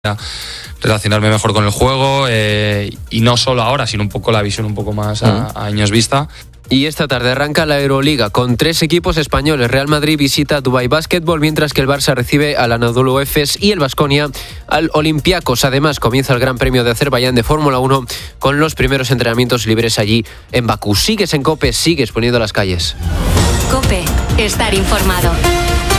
relacionarme mejor con el juego y no solo ahora, sino un poco la visión un poco más a años vista. Y esta tarde arranca la Euroliga con 3 equipos españoles. Real Madrid visita Dubai Basketball, mientras que el Barça recibe al Anadolu Efes y el Baskonia al Olympiacos. Además, comienza el Gran Premio de Azerbaiyán de Fórmula 1 con los primeros entrenamientos libres allí en Bakú. Sigues en COPE, sigues poniendo las calles. COPE, estar informado.